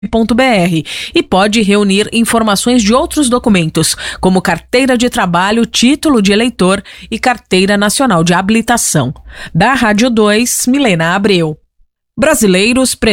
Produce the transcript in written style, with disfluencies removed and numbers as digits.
e pode reunir informações de outros documentos, como carteira de trabalho, título de eleitor e carteira nacional de habilitação. Da Rádio 2, Milena Abreu. Brasileiros